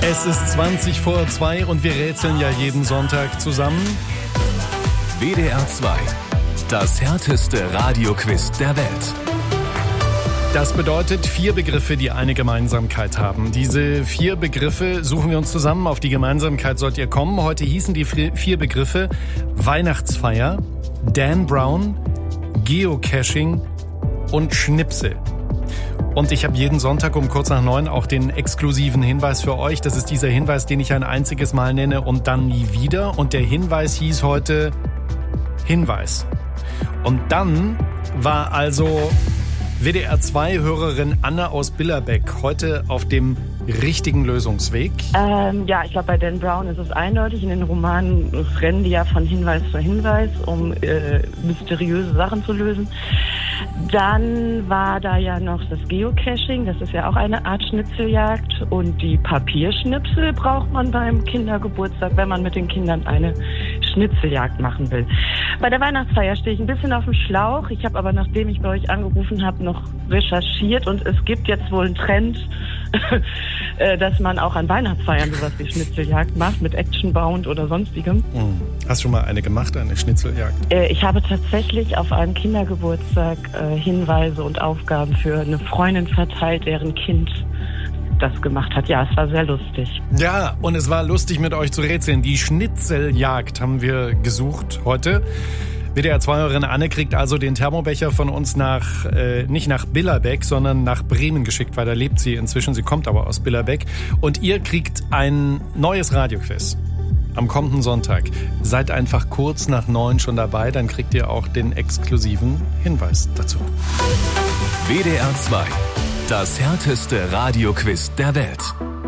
Es ist 2:20 und wir rätseln ja jeden Sonntag zusammen. WDR 2, das härteste Radioquiz der Welt. Das bedeutet 4 Begriffe, die eine Gemeinsamkeit haben. Diese 4 Begriffe suchen wir uns zusammen. Auf die Gemeinsamkeit sollt ihr kommen. Heute hießen die 4 Begriffe Weihnachtsfeier, Dan Brown, Geocaching und Schnipsel. Und ich habe jeden Sonntag um kurz nach 9 auch den exklusiven Hinweis für euch. Das ist dieser Hinweis, den ich ein einziges Mal nenne und dann nie wieder. Und der Hinweis hieß heute Hinweis. Und dann war also WDR 2-Hörerin Anna aus Billerbeck heute auf dem richtigen Lösungsweg. Ja, ich glaube, bei Dan Brown ist es eindeutig. In den Romanen rennen die ja von Hinweis zu Hinweis, um mysteriöse Sachen zu lösen. Dann war da ja noch das Geocaching, das ist ja auch eine Art Schnitzeljagd. Und die Papierschnipsel braucht man beim Kindergeburtstag, wenn man mit den Kindern eine Schnitzeljagd machen will. Bei der Weihnachtsfeier stehe ich ein bisschen auf dem Schlauch. Ich habe aber, nachdem ich bei euch angerufen habe, noch recherchiert und es gibt jetzt wohl einen Trend, dass man auch an Weihnachtsfeiern sowas wie Schnitzeljagd macht, mit Actionbound oder sonstigem. Hast du schon mal eine gemacht, eine Schnitzeljagd? Ich habe tatsächlich auf einem Kindergeburtstag Hinweise und Aufgaben für eine Freundin verteilt, deren Kind das gemacht hat. Ja, es war sehr lustig. Ja, und es war lustig, mit euch zu rätseln. Die Schnitzeljagd haben wir gesucht heute. WDR 2-Hörerin Anne kriegt also den Thermobecher von uns nicht nach Billerbeck, sondern nach Bremen geschickt, weil da lebt sie inzwischen. Sie kommt aber aus Billerbeck. Und ihr kriegt ein neues Radioquiz am kommenden Sonntag. Seid einfach kurz nach 9 schon dabei, dann kriegt ihr auch den exklusiven Hinweis dazu. WDR 2, das härteste Radioquiz der Welt.